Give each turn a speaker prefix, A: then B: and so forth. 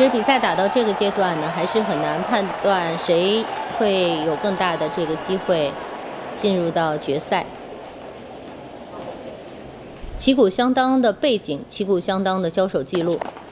A: 其实比赛打到这个阶段呢，还是很难判断谁会有更大的这个机会进入到决赛。旗鼓相当的背景，旗鼓相当的交手记录。